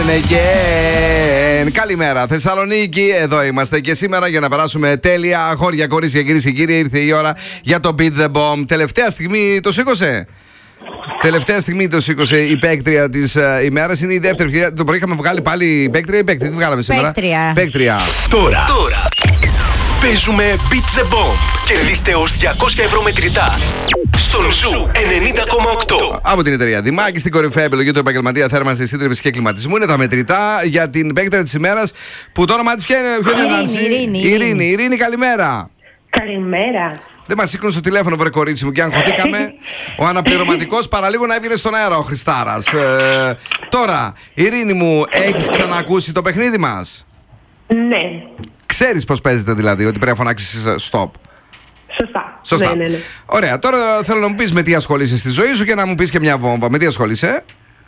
and again. Καλημέρα Θεσσαλονίκη, εδώ είμαστε και σήμερα για να περάσουμε τέλεια. Αγόρια, κορίτσια, κυρίες και κύριοι, ήρθε η ώρα για το Beat the Bomb. Τελευταία στιγμή το σήκωσε. Τελευταία στιγμή το σήκωσε η παίκτρια της ημέρας. Είναι η δεύτερη. Το πρωί είχαμε βγάλει πάλι παίκτρια ή παίκτη. Τι βγάλαμε σήμερα? Παίκτρια. Τώρα παίζουμε Beat the Bomb. Κερδίστε ως 200 ευρώ μετρητά στον Ζου 90,8. Από την εταιρεία Δημάκη, στην κορυφαία επιλογή του επαγγελματία θέρμανσης, σύντρευσης και κλιματισμού. Είναι τα μετρητά για την παίκτρια της ημέρας που το όνομα της ποιο είναι? Ειρήνη, καλημέρα. Καλημέρα. Δεν μας σήκωνε στο τηλέφωνο, βρε κορίτσι μου, και αγχωθήκαμε. Ο αναπληρωματικός παραλίγο να έβγαινε στον αέρα, ο Χριστάρας. Τώρα, Ειρήνη μου, έχεις ξανακούσει το παιχνίδι μας? Ναι. Ξέρεις πώς παίζεται δηλαδή, ότι πρέπει να φωνάξεις stop? Σωστά. Ναι. Ωραία, τώρα θέλω να μου πεις με τι ασχολείσαι στη ζωή σου και να μου πεις και μια βόμβα. Με τι ασχολείσαι?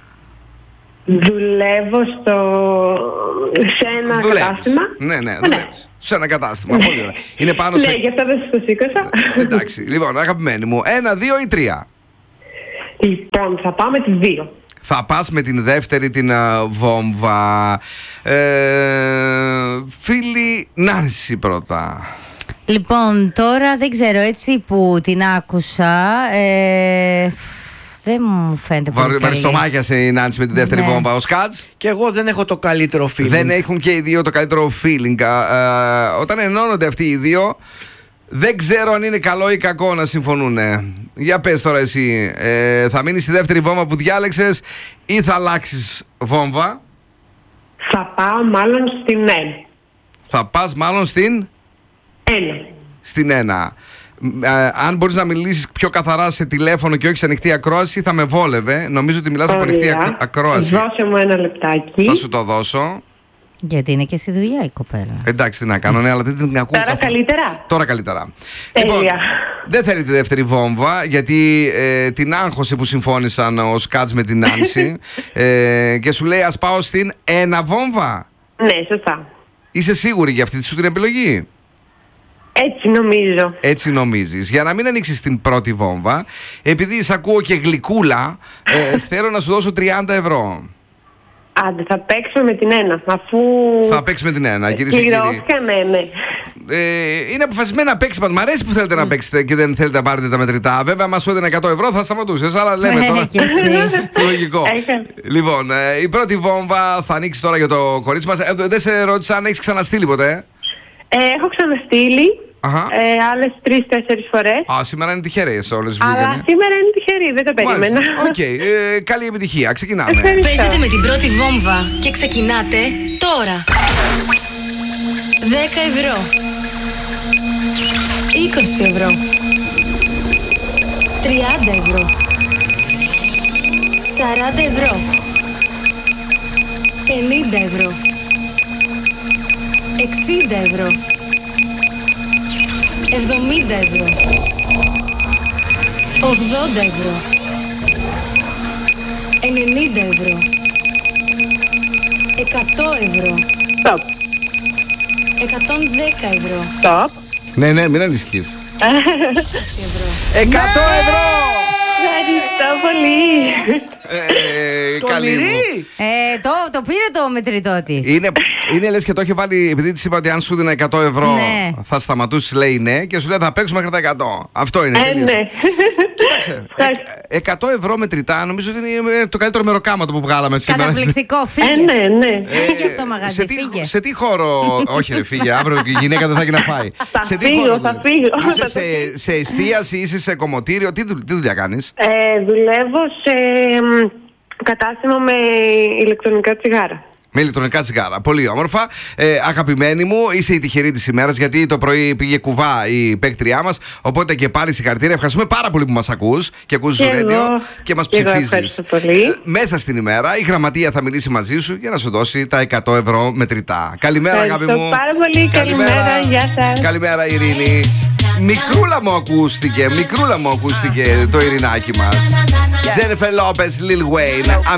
Δουλεύω σε ένα κατάστημα. Ναι, δουλεύεις. Σε ένα κατάστημα. Πολύ ωραία. Είναι πάνω σε... Ναι, γι' αυτό δεν σας το σήκωσα. Εντάξει, λοιπόν, αγαπημένη μου, 1, 2 ή 3? Λοιπόν, θα πάω με τις 2. Θα πας με την δεύτερη την βόμβα. Φίλη Νάνση πρώτα. Λοιπόν, τώρα δεν ξέρω, έτσι που την άκουσα, δεν μου φαίνεται πολύ καλή. Βαριστομάχιασε η Νάνση με τη δεύτερη βόμβα. Ο Σκάτς. Και εγώ δεν έχω το καλύτερο feeling. Δεν έχουν και οι δύο το καλύτερο feeling. Όταν ενώνονται αυτοί οι δύο, δεν ξέρω αν είναι καλό ή κακό να συμφωνούν. Για πες τώρα εσύ, θα μείνεις στη δεύτερη βόμβα που διάλεξες ή θα αλλάξεις βόμβα? Θα πάω μάλλον στην 1. Θα πας μάλλον στην 1. Στην 1. Αν μπορείς να μιλήσεις πιο καθαρά σε τηλέφωνο και όχι σε ανοιχτή ακρόαση, θα με βόλευε. Νομίζω ότι μιλάς από ανοιχτή ακρόαση. Δώσε μου ένα λεπτάκι. Θα σου το δώσω. Γιατί είναι και στη δουλειά η κοπέλα. Εντάξει, τι να κάνω, ναι, αλλά δεν την ακούω. Τώρα καλύτερα. Τώρα καλύτερα. Τέλεια. Λοιπόν, δεν θέλει τη δεύτερη βόμβα, γιατί την άγχωσε που συμφώνησαν ο Σκάτς με την Νάνση και σου λέει ας πάω στην 1 βόμβα. Ναι, σωστά. Είσαι σίγουρη για αυτή σου την επιλογή? Έτσι νομίζω. Έτσι νομίζεις. Για να μην ανοίξεις την πρώτη βόμβα, επειδή σε ακούω και γλυκούλα, θέλω να σου δώσω 30 ευρώ. Άντε, θα παίξουμε με την 1, αφού... Θα παίξουμε με την 1, κυρίες και κύριοι. Ναι. Είναι αποφασισμένο να παίξει. Μ' αρέσει που θέλετε να παίξετε και δεν θέλετε να πάρετε τα μετρητά. Βέβαια, μας έδινε 100 ευρώ, θα σταματούσες. Αλλά λέμε τώρα. Λογικό. Λοιπόν, η πρώτη βόμβα θα ανοίξει τώρα για το κορίτσι μας. Δεν σε ρώτησα αν έχεις ξαναστείλει ποτέ. Έχω ξαναστείλει. Άλλες 3-4 φορές. Σήμερα είναι τυχερές όλες. Αλλά σήμερα είναι τυχερή, δεν το περίμενα. Οκ, καλή επιτυχία. Ξεκινάμε. Παίζετε με την πρώτη βόμβα και ξεκινάτε τώρα. 10 ευρώ, 20 ευρώ, 30 ευρώ, 40 ευρώ, 50 ευρώ, 60 ευρώ, 70 ευρώ, 80 ευρώ, 90 ευρώ, 100 ευρώ. Stop. 110 ευρώ. Stop. Ναι, μην ανησυχείς. 20 ευρώ. 100 ευρώ! Ευχαριστώ πολύ. Καλή μου. Το πήρε το μετρητό της. Είναι λες και το έχει βάλει, επειδή της είπα ότι αν σου δίνει 100 ευρώ θα σταματούσεις, λέει ναι, και σου λέει θα παίξουμε μέχρι τα 100. Αυτό είναι. Ναι. Κοίταξε, 100 ευρώ μετρητά νομίζω ότι είναι το καλύτερο μεροκάματο που βγάλαμε σήμερα. Καταπληκτικό, φύγε. Ναι. Φύγε από το μαγαζί, φύγε. Σε τι χώρο. Όχι, ρε, φύγε. Αύριο η γυναίκα δεν θα έχει να φάει. Θα φύγω. Είσαι σε εστίαση, είσαι σε κομμωτήριο, τι δουλειά κάνεις? Δουλεύω σε κατάστημα με ηλεκτρονικά τσιγάρα. Με ηλεκτρονικά τσιγάρα. Πολύ όμορφα. Αγαπημένη μου, είσαι η τυχερή της ημέρας, γιατί το πρωί πήγε κουβά η παίκτριά μας. Οπότε και πάλι συγχαρητήρια. Ευχαριστούμε πάρα πολύ που μας ακούς και ακούς το radio και μας ψηφίζεις. Ευχαριστώ πολύ. Μέσα στην ημέρα η γραμματεία θα μιλήσει μαζί σου για να σου δώσει τα 100 ευρώ μετρητά. Καλημέρα, αγάπη μου. Ευχαριστώ πάρα πολύ. Καλημέρα. Γεια σας. Καλημέρα, Ειρήνη. Μικρούλα μου ακούστηκε το Ειρηνάκι μας. Jennifer Lopez, Lil Wayne.